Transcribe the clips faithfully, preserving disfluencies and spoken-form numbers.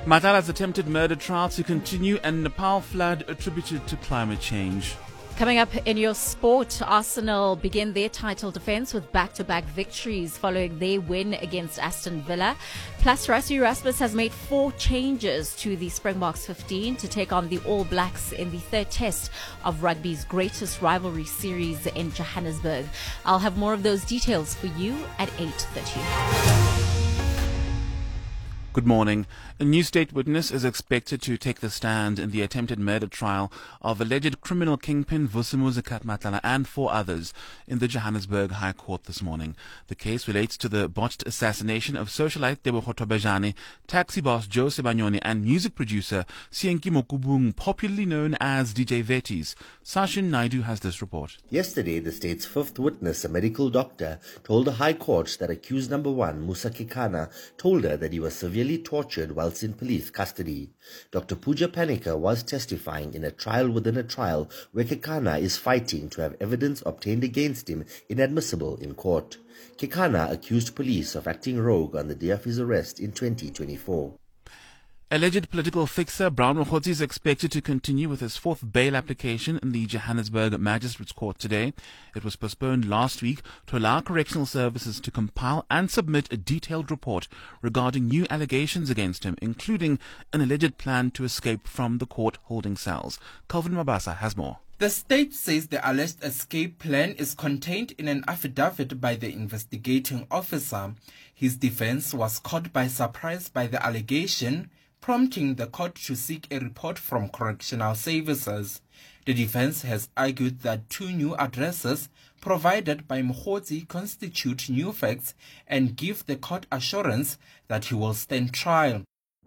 Matlala's attempted murder trial to continue, and Nepal flood attributed to climate change. Coming up in your sport, Arsenal begin their title defence with back-to-back victories following their win against Aston Villa. Plus, Rassie Erasmus has made four changes to the Springboks fifteen to take on the All Blacks in the third test of rugby's greatest rivalry series in Johannesburg. I'll have more of those details for you at eight thirty. Good morning. A new state witness is expected to take the stand in the attempted murder trial of alleged criminal kingpin Vusimuzi Matlala and four others in the Johannesburg High Court this morning. The case relates to the botched assassination of socialite Tebogo Tobejane, taxi boss Joe Sebanyoni, and music producer Sienki Mokubung, popularly known as D J Vetis. Sachin Naidu has this report. Yesterday, the state's fifth witness, a medical doctor, told the High Court that accused number one, Musa Kekana, told her that he was severely tortured whilst in police custody. Doctor Pooja Panika was testifying in a trial within a trial where Kekana is fighting to have evidence obtained against him inadmissible in court. Kekana accused police of acting rogue on the day of his arrest in twenty twenty-four. Alleged political fixer Brown Mokgotsi is expected to continue with his fourth bail application in the Johannesburg Magistrates Court today. It was postponed last week to allow correctional services to compile and submit a detailed report regarding new allegations against him, including an alleged plan to escape from the court holding cells. Calvin Mabasa has more. The state says the alleged escape plan is contained in an affidavit by the investigating officer. His defense was caught by surprise by the allegation, prompting the court to seek a report from correctional services. The defense has argued that two new addresses provided by Mokgotsi constitute new facts and give the court assurance that he will stand trial.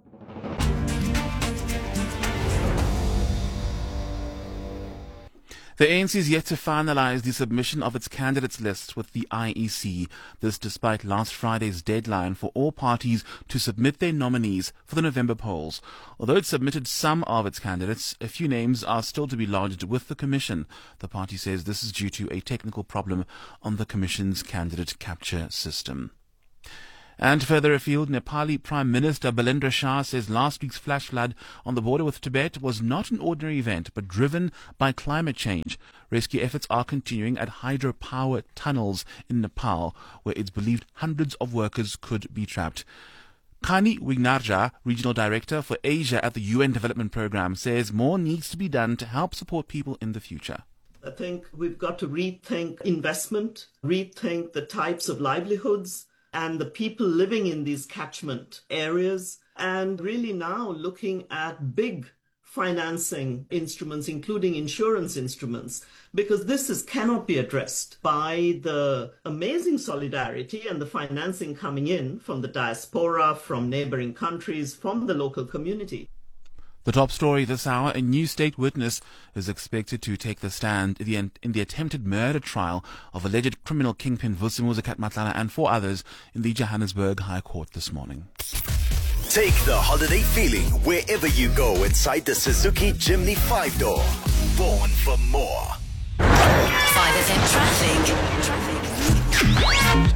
The A N C is yet to finalize the submission of its candidates list with the I E C. This despite last Friday's deadline for all parties to submit their nominees for the November polls. Although it submitted some of its candidates, a few names are still to be lodged with the Commission. The party says this is due to a technical problem on the Commission's candidate capture system. And further afield, Nepali Prime Minister Balendra Shah says last week's flash flood on the border with Tibet was not an ordinary event, but driven by climate change. Rescue efforts are continuing at hydropower tunnels in Nepal, where it's believed hundreds of workers could be trapped. Khani Wignarja, Regional Director for Asia at the U N Development Programme, says more needs to be done to help support people in the future. I think we've got to rethink investment, rethink the types of livelihoods and the people living in these catchment areas, and really now looking at big financing instruments, including insurance instruments, because this is, cannot be addressed by the amazing solidarity and the financing coming in from the diaspora, from neighboring countries, from the local community. The top story this hour, a new state witness is expected to take the stand in the, in the attempted murder trial of alleged criminal kingpin Vusimuzi Matlala and four others in the Johannesburg High Court this morning. Take the holiday feeling wherever you go inside the Suzuki Jimny five-door. Born for more. five F M traffic. Traffic.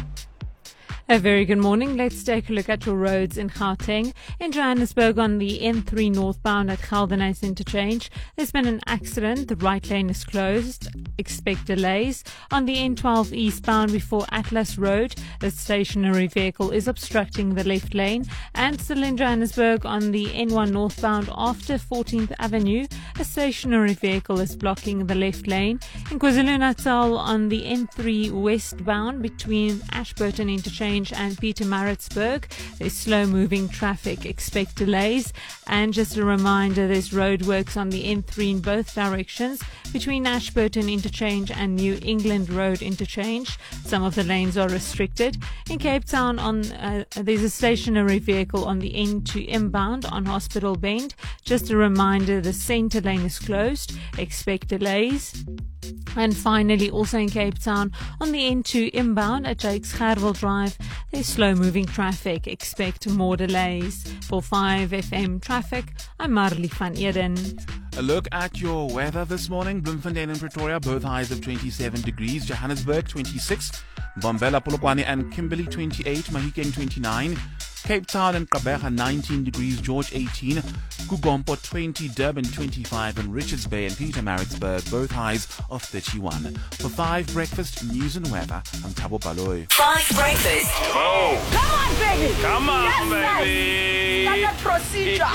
A very good morning. Let's take a look at your roads in Gauteng. In Johannesburg on the N three northbound at Geldenhuys interchange, there's been an accident. The right lane is closed. Expect delays. On the N twelve eastbound before Atlas Road, a stationary vehicle is obstructing the left lane. And still in Johannesburg on the N one northbound after fourteenth Avenue, a stationary vehicle is blocking the left lane. In KwaZulu-Natal on the N three westbound between Ashburton interchange and Pietermaritzburg, there's slow moving traffic. Expect delays. And just a reminder, there's roadworks on the N three in both directions between Ashburton interchange and New England Road interchange. Some of the lanes are restricted. In Cape Town on uh, there's a stationary vehicle on the N two inbound on Hospital Bend. Just a reminder, the centre lane is closed. Expect delays. And finally, also in Cape Town, on the N two inbound at Jakes Gerwel Drive, there's slow-moving traffic. Expect more delays. For five F M Traffic, I'm Marley van Eden. A look at your weather this morning. Bloemfontein and Pretoria, both highs of twenty-seven degrees. Johannesburg, twenty-six. Bombela, Polokwane and Kimberley, twenty-eight. Mahikeng, twenty-nine. Cape Town and Gqeberha nineteen degrees, George eighteen, Kugompo twenty, Durban twenty-five, and Richards Bay and Pietermaritzburg both highs of thirty-one. For five breakfast news and weather, I'm Thabo Baloyi. Five breakfast. Oh, Come on, baby. come on, Yes, baby. Standard procedure.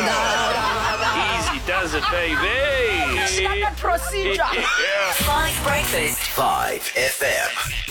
Easy does it, baby. Standard procedure. Yeah. Five breakfast. five F M.